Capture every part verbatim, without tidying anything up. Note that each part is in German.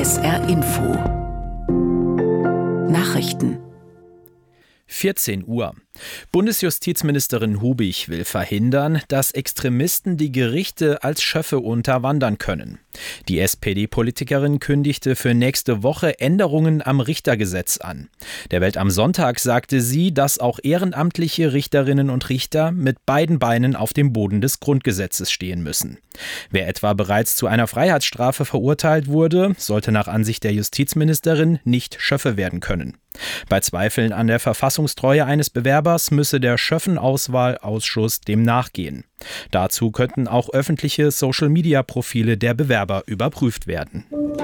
S R Info Nachrichten vierzehn Uhr. Bundesjustizministerin Hubig will verhindern, dass Extremisten die Gerichte als Schöffe unterwandern können. Die S P D-Politikerin kündigte für nächste Woche Änderungen am Richtergesetz an. Der Welt am Sonntag sagte sie, dass auch ehrenamtliche Richterinnen und Richter mit beiden Beinen auf dem Boden des Grundgesetzes stehen müssen. Wer etwa bereits zu einer Freiheitsstrafe verurteilt wurde, sollte nach Ansicht der Justizministerin nicht Schöffe werden können. Bei Zweifeln an der Verfassungstreue eines Bewerbers müsse der Schöffenauswahlausschuss dem nachgehen. Dazu könnten auch öffentliche Social-Media-Profile der Bewerber überprüft werden.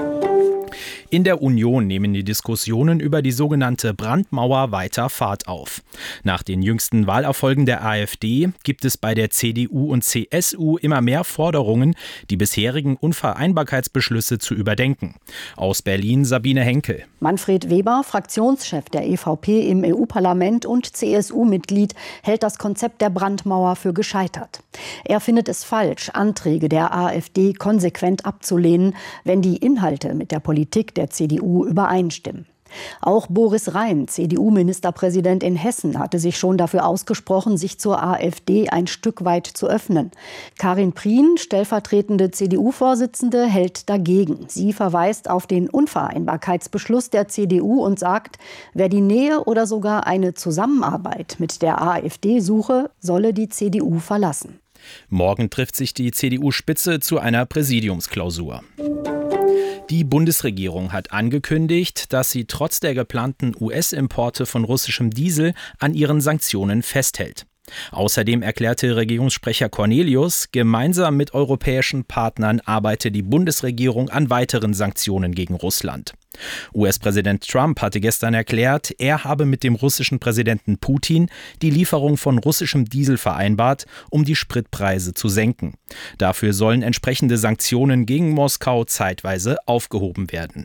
In der Union nehmen die Diskussionen über die sogenannte Brandmauer weiter Fahrt auf. Nach den jüngsten Wahlerfolgen der AfD gibt es bei der C D U und C S U immer mehr Forderungen, die bisherigen Unvereinbarkeitsbeschlüsse zu überdenken. Aus Berlin Sabine Henkel. Manfred Weber, Fraktionschef der E V P im E U-Parlament und C S U-Mitglied, hält das Konzept der Brandmauer für gescheitert. Er findet es falsch, Anträge der AfD konsequent abzulehnen, wenn die Inhalte mit der Politik der C D U übereinstimmen. Auch Boris Rhein, C D U-Ministerpräsident in Hessen, hatte sich schon dafür ausgesprochen, sich zur AfD ein Stück weit zu öffnen. Karin Prien, stellvertretende C D U-Vorsitzende, hält dagegen. Sie verweist auf den Unvereinbarkeitsbeschluss der C D U und sagt, wer die Nähe oder sogar eine Zusammenarbeit mit der AfD suche, solle die C D U verlassen. Morgen trifft sich die C D U-Spitze zu einer Präsidiumsklausur. Die Bundesregierung hat angekündigt, dass sie trotz der geplanten U S-Importe von russischem Diesel an ihren Sanktionen festhält. Außerdem erklärte Regierungssprecher Cornelius, gemeinsam mit europäischen Partnern arbeite die Bundesregierung an weiteren Sanktionen gegen Russland. U S-Präsident Trump hatte gestern erklärt, er habe mit dem russischen Präsidenten Putin die Lieferung von russischem Diesel vereinbart, um die Spritpreise zu senken. Dafür sollen entsprechende Sanktionen gegen Moskau zeitweise aufgehoben werden.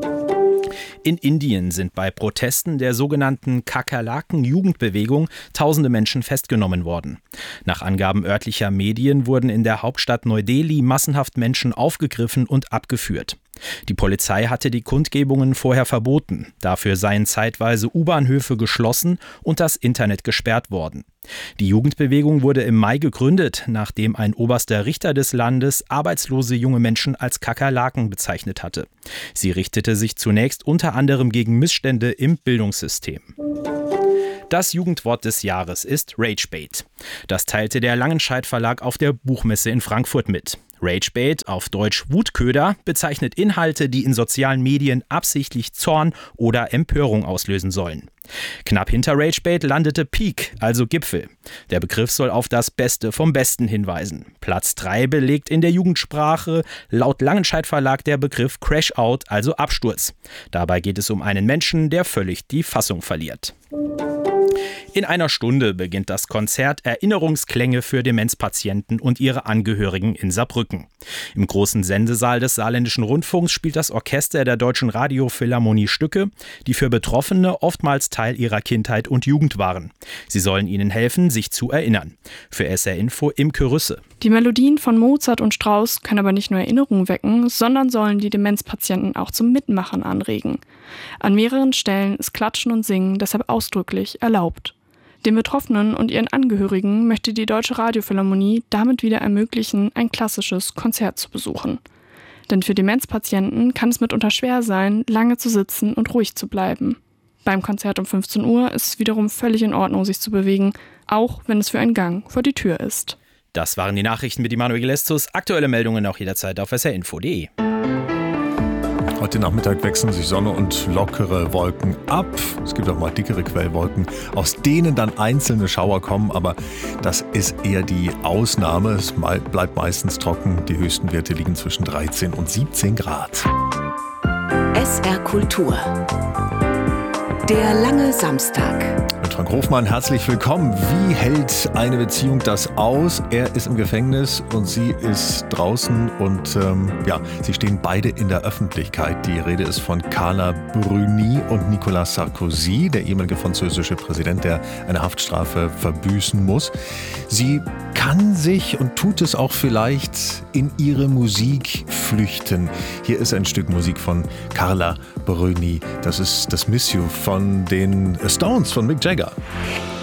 In Indien sind bei Protesten der sogenannten Kakerlaken-Jugendbewegung tausende Menschen festgenommen worden. Nach Angaben örtlicher Medien wurden in der Hauptstadt Neu-Delhi massenhaft Menschen aufgegriffen und abgeführt. Die Polizei hatte die Kundgebungen vorher verboten. Dafür seien zeitweise U-Bahnhöfe geschlossen und das Internet gesperrt worden. Die Jugendbewegung wurde im Mai gegründet, nachdem ein oberster Richter des Landes arbeitslose junge Menschen als Kakerlaken bezeichnet hatte. Sie richtete sich zunächst unter anderem gegen Missstände im Bildungssystem. Das Jugendwort des Jahres ist Ragebait. Das teilte der Langenscheidt Verlag auf der Buchmesse in Frankfurt mit. Ragebait, auf Deutsch Wutköder, bezeichnet Inhalte, die in sozialen Medien absichtlich Zorn oder Empörung auslösen sollen. Knapp hinter Ragebait landete Peak, also Gipfel. Der Begriff soll auf das Beste vom Besten hinweisen. Platz drei belegt in der Jugendsprache laut Langenscheidt Verlag der Begriff Crash-Out, also Absturz. Dabei geht es um einen Menschen, der völlig die Fassung verliert. In einer Stunde beginnt das Konzert Erinnerungsklänge für Demenzpatienten und ihre Angehörigen in Saarbrücken. Im großen Sendesaal des Saarländischen Rundfunks spielt das Orchester der Deutschen Radiophilharmonie Stücke, die für Betroffene oftmals Teil ihrer Kindheit und Jugend waren. Sie sollen ihnen helfen, sich zu erinnern. Für S R Info Imke Rüsse. Die Melodien von Mozart und Strauss können aber nicht nur Erinnerungen wecken, sondern sollen die Demenzpatienten auch zum Mitmachen anregen. An mehreren Stellen ist Klatschen und Singen deshalb ausdrücklich erlaubt. Den Betroffenen und ihren Angehörigen möchte die Deutsche Radiophilharmonie damit wieder ermöglichen, ein klassisches Konzert zu besuchen. Denn für Demenzpatienten kann es mitunter schwer sein, lange zu sitzen und ruhig zu bleiben. Beim Konzert um fünfzehn Uhr ist es wiederum völlig in Ordnung, sich zu bewegen, auch wenn es für einen Gang vor die Tür ist. Das waren die Nachrichten mit Immanuel Gelestus. Aktuelle Meldungen auch jederzeit auf s r info punkt d e. Heute Nachmittag wechseln sich Sonne und lockere Wolken ab. Es gibt auch mal dickere Quellwolken, aus denen dann einzelne Schauer kommen. Aber das ist eher die Ausnahme. Es bleibt meistens trocken. Die höchsten Werte liegen zwischen dreizehn und siebzehn Grad. S R Kultur. Der lange Samstag. Mit Frank Hofmann, herzlich willkommen. Wie hält eine Beziehung das aus? Er ist im Gefängnis und sie ist draußen und ähm, ja, sie stehen beide in der Öffentlichkeit. Die Rede ist von Carla Bruni und Nicolas Sarkozy, der ehemalige französische Präsident, der eine Haftstrafe verbüßen muss. Sie kann sich und tut es auch vielleicht in ihre Musik flüchten. Hier ist ein Stück Musik von Carla Bruni. Das ist das Miss You von den Stones, von Mick Jagger.